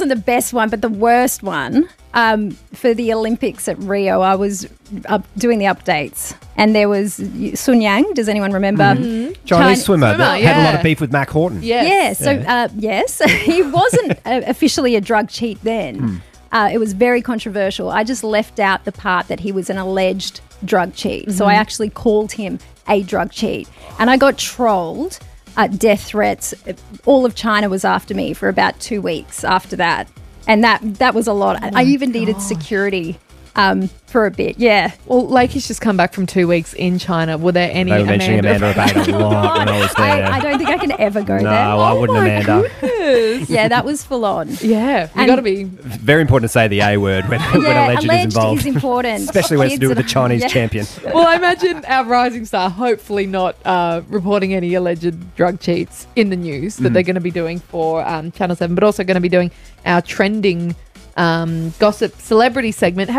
wasn't the best one, but the worst one. For the Olympics at Rio, I was doing the updates, and there was Sun Yang. Does anyone remember? Chinese swimmer that had a lot yeah. of beef with Mac Horton. Yes. Yeah. So yes, he wasn't officially a drug cheat then. It was very controversial. I just left out the part that he was an alleged drug cheat. So I actually called him a drug cheat, and I got trolled. Death threats. All of China was after me for about 2 weeks after that. And that was a lot. I even needed security for a bit. Yeah. Well, Lakey's just come back from 2 weeks in China. Were there any They were mentioning Amanda Abbate a lot when I was there. I don't think I can ever go no, there. I wouldn't, Amanda. Yeah, that was full on. Yeah, you And- got to be. Very important to say the A word when Yeah, alleged is involved. is important. Especially when it's to do with the Chinese champion. Well, I imagine our rising star hopefully not reporting any alleged drug cheats in the news that they're going to be doing for Channel 7, but also going to be doing our trending gossip celebrity segment.